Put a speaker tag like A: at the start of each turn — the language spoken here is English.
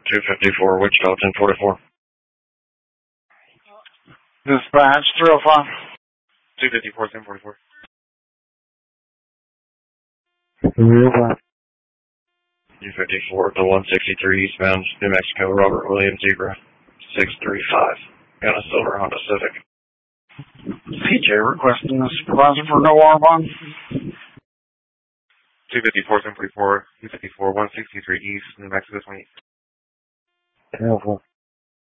A: 254, Wichita, 1044.
B: Dispatch 305.
A: 254, 1044.
B: 305.
A: 254 to 163 eastbound, New Mexico, Robert Williams, Zebra, 635. Got a silver Honda Civic.
B: CJ requesting the supervisor for no R1.
A: 254, 1044, 254, 163 east, New Mexico, 28.
B: Careful.